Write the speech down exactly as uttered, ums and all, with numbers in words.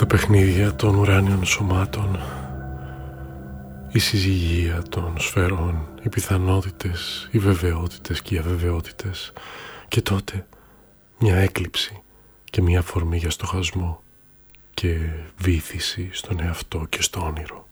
Τα παιχνίδια των ουράνιων σωμάτων, η συζυγία των σφαιρών, οι πιθανότητες, οι βεβαιότητες και οι αβεβαιότητες, και τότε μια έκλειψη και μια αφορμή για στοχασμό και βύθιση στον εαυτό και στο όνειρο.